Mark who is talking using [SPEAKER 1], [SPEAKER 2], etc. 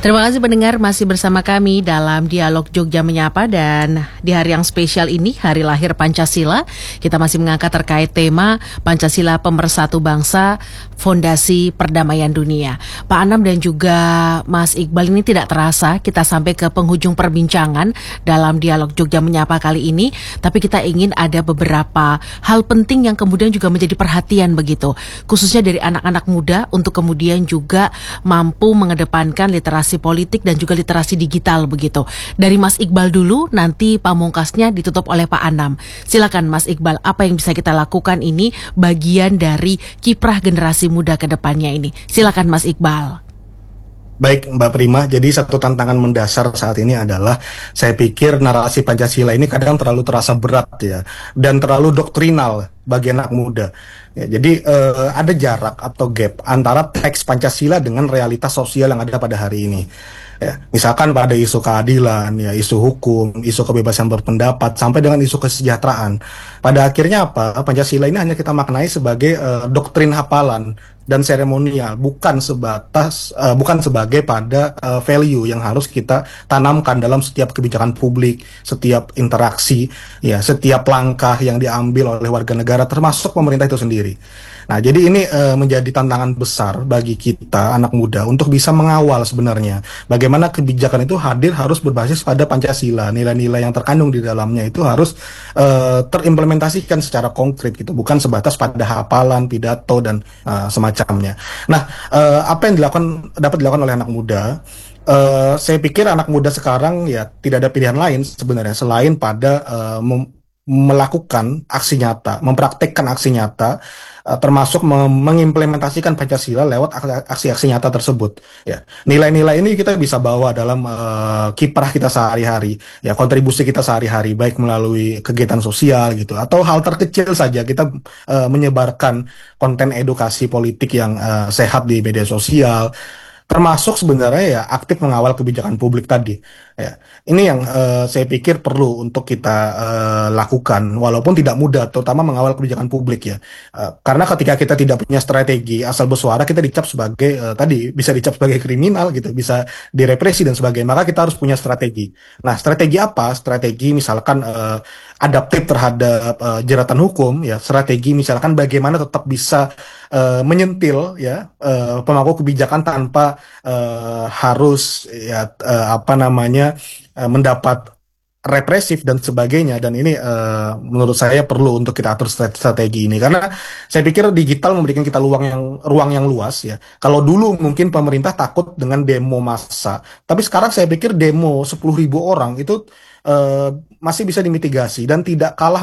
[SPEAKER 1] Terima kasih pendengar masih bersama kami dalam Dialog Jogja Menyapa, dan di hari yang spesial ini, Hari Lahir Pancasila, kita masih mengangkat terkait tema Pancasila Pemersatu Bangsa, Fondasi Perdamaian Dunia. Pak Anam dan juga Mas Iqbal, ini tidak terasa kita sampai ke penghujung perbincangan dalam Dialog Jogja Menyapa kali ini, tapi kita ingin ada beberapa hal penting yang kemudian juga menjadi perhatian begitu, khususnya dari anak-anak muda untuk kemudian juga mampu mengedepankan literasi politik dan juga literasi digital begitu. Dari Mas Iqbal dulu, nanti pamungkasnya ditutup oleh Pak Anam. Silakan Mas Iqbal, apa yang bisa kita lakukan ini bagian dari kiprah generasi muda ke depannya ini. Silakan Mas Iqbal.
[SPEAKER 2] Baik Mbak Prima, jadi satu tantangan mendasar saat ini adalah saya pikir narasi Pancasila ini kadang terlalu terasa berat ya, dan terlalu doktrinal bagi anak muda. Ya, jadi ada jarak atau gap antara teks Pancasila dengan realitas sosial yang ada pada hari ini. Ya, misalkan pada isu keadilan, ya, isu hukum, isu kebebasan berpendapat, sampai dengan isu kesejahteraan. Pada akhirnya apa? Pancasila ini hanya kita maknai sebagai doktrin hafalan dan seremonial, bukan bukan sebagai pada value yang harus kita tanamkan dalam setiap kebijakan publik, setiap interaksi, ya, setiap langkah yang diambil oleh warga negara, termasuk pemerintah itu sendiri. Nah, jadi ini menjadi tantangan besar bagi kita anak muda untuk bisa mengawal sebenarnya bagaimana kebijakan itu hadir harus berbasis pada Pancasila. Nilai-nilai yang terkandung di dalamnya itu harus terimplementasikan secara konkret gitu, bukan sebatas pada hafalan, pidato dan semacamnya. Nah, apa yang dapat dilakukan oleh anak muda? Saya pikir anak muda sekarang ya tidak ada pilihan lain sebenarnya selain pada melakukan aksi nyata, mempraktekkan aksi nyata, termasuk mengimplementasikan Pancasila lewat aksi-aksi nyata tersebut. Ya, nilai-nilai ini kita bisa bawa dalam kiprah kita sehari-hari, ya, kontribusi kita sehari-hari, baik melalui kegiatan sosial gitu, atau hal terkecil saja kita menyebarkan konten edukasi politik yang sehat di media sosial. Termasuk sebenarnya ya aktif mengawal kebijakan publik tadi. Ya, ini yang saya pikir perlu untuk kita lakukan, walaupun tidak mudah, terutama mengawal kebijakan publik ya. Karena ketika kita tidak punya strategi, asal bersuara kita dicap sebagai tadi bisa dicap sebagai kriminal gitu, bisa direpresi dan sebagainya. Maka kita harus punya strategi. Nah, strategi apa? Strategi misalkan adaptif terhadap jeratan hukum, ya. Strategi misalkan bagaimana tetap bisa menyentil ya pemangku kebijakan tanpa harus ya mendapat represif dan sebagainya. Dan ini menurut saya perlu untuk kita atur strategi ini, karena saya pikir digital memberikan kita ruang yang luas ya. Kalau dulu mungkin pemerintah takut dengan demo massa, tapi sekarang saya pikir demo 10.000 orang itu masih bisa dimitigasi dan tidak kalah